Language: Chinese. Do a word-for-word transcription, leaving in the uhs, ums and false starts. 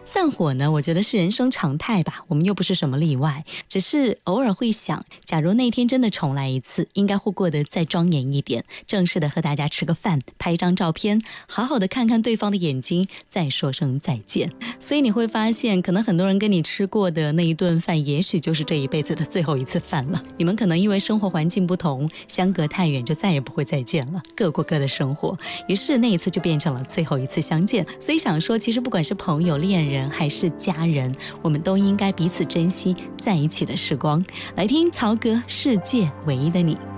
散伙呢，我觉得是人生常态吧，我们又不是什么例外，只是偶尔会想，假如那天真的重来一次，应该会过得再庄严一点，正式的和大家吃个饭，拍一张照片，好好的看看对方的眼睛，再说声再见。所以你会发现，可能很多人跟你吃过的那一顿饭，也许就是这一辈子的最后一次饭了。你们可能因为生活环境不同，相隔太远，就再也不会再见了，各过各的生活。于是那一次就变成了最后一次相见。所以想说，其实不管是朋友、恋人还是家人，我们都应该彼此珍惜在一起的时光。来听曹格《世界唯一的你》。